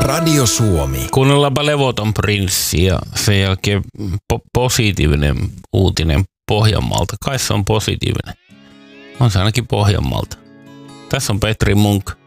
Radio Suomi. Kuunnellaanpa Levoton Prinssi ja sen jälkeen positiivinen uutinen Pohjanmaalta. Kai se on positiivinen. On se ainakin Pohjanmaalta. Tässä on Petri Munk.